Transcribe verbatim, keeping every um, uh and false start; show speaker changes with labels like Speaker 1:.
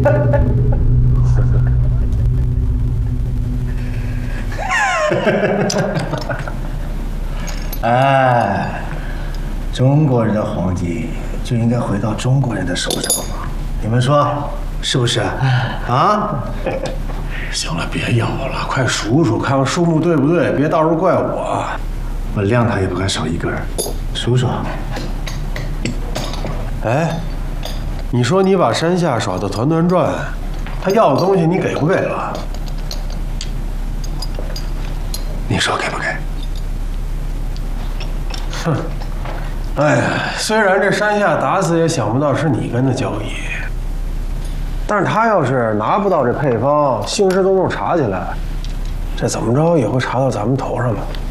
Speaker 1: 哎，中国人的黄金就应该回到中国人的手上嘛，你们说是不是？啊？
Speaker 2: 行了，别咬了，快数数，看看数目对不对，别到时候怪我。
Speaker 1: 我谅他也不敢少一根，数数。
Speaker 2: 哎，你说你把山下耍得团团转，他要的东西你给不给了？
Speaker 1: 你说给不给？
Speaker 2: 哼，哎呀，虽然这山下打死也想不到是你跟他交易，但是他要是拿不到这配方，兴师动众查起来，这怎么着也会查到咱们头上吧？